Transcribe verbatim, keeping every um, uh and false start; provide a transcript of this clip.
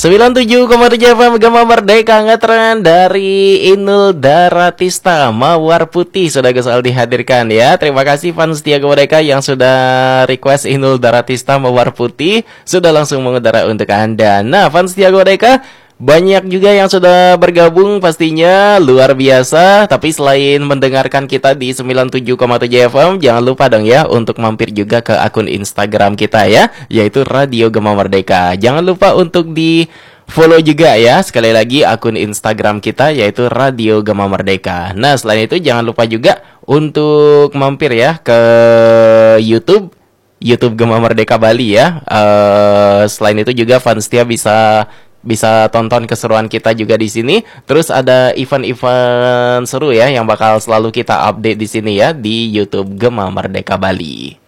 sembilan puluh tujuh koma tujuh F M Gema Merdeka ngetren dari Inul Daratista Mawar Putih sudah gesal dihadirkan ya. Terima kasih fans setia Gema Merdeka yang sudah request Inul Daratista Mawar Putih sudah langsung mengudara untuk Anda. Nah, fans setia Gema Merdeka banyak juga yang sudah bergabung pastinya luar biasa. Tapi selain mendengarkan kita di sembilan puluh tujuh koma tujuh F M, jangan lupa dong ya untuk mampir juga ke akun Instagram kita ya, yaitu Radio Gema Merdeka. Jangan lupa untuk di follow juga ya, sekali lagi akun Instagram kita yaitu Radio Gema Merdeka. Nah, selain itu jangan lupa juga untuk mampir ya ke YouTube YouTube Gema Merdeka Bali ya. Uh, selain itu juga fans setia bisa bisa tonton keseruan kita juga di sini. Terus ada event-event seru ya yang bakal selalu kita update di sini ya di YouTube Gema Merdeka Bali.